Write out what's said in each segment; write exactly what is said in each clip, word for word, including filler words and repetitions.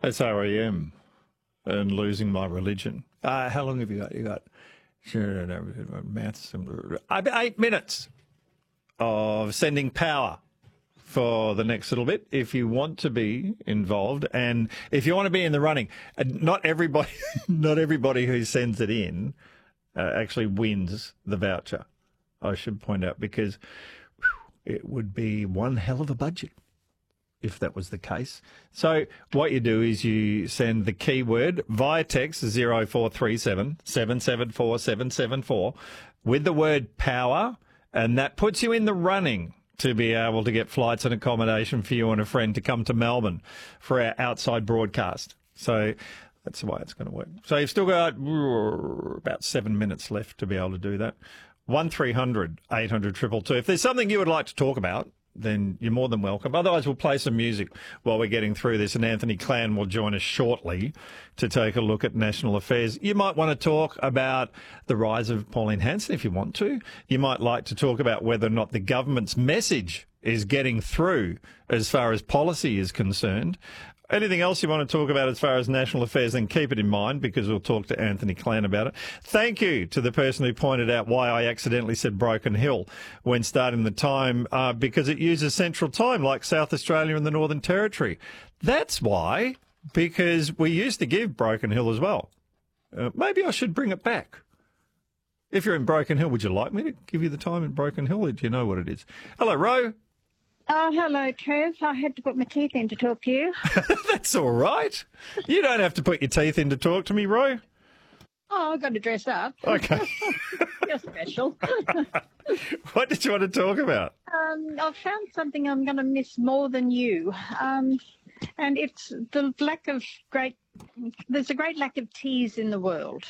That's R E M and Losing My Religion. Uh, how long have you got? You got sure, maths, eight minutes of sending power for the next little bit if you want to be involved and if you want to be in the running. Not everybody, not everybody who sends it in uh, actually wins the voucher, I should point out, because whew, it would be one hell of a budget if that was the case. So what you do is you send the keyword via text zero four three seven, seven seven four, seven seven four with the word power, and that puts you in the running to be able to get flights and accommodation for you and a friend to come to Melbourne for our outside broadcast. So that's the way it's going to work. So you've still got about seven minutes left to be able to do that. one three hundred, eight hundred, two two two. If there's something you would like to talk about, then you're more than welcome. Otherwise, we'll play some music while we're getting through this, and Anthony Clan will join us shortly to take a look at national affairs. You might want to talk about the rise of Pauline Hanson if you want to. You might like to talk about whether or not the government's message is getting through as far as policy is concerned. Anything else you want to talk about as far as national affairs, then keep it in mind, because we'll talk to Anthony Clan about it. Thank you to the person who pointed out why I accidentally said Broken Hill when starting the time, uh, because it uses Central Time like South Australia and the Northern Territory. That's why, because we used to give Broken Hill as well. Uh, maybe I should bring it back. If you're in Broken Hill, would you like me to give you the time in Broken Hill, or do you know what it is? Hello, Ro. Oh, hello, Trev. I had to put my teeth in to talk to you. That's all right. You don't have to put your teeth in to talk to me, Roy. Oh, I've got to dress up. Okay. You're special. What did you want to talk about? Um, I've found something I'm going to miss more than you. Um, and it's the lack of great... There's a great lack of teas in the world.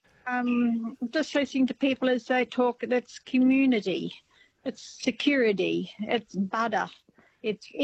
Um, just listening to people as they talk, that's community. It's security, it's butter, it's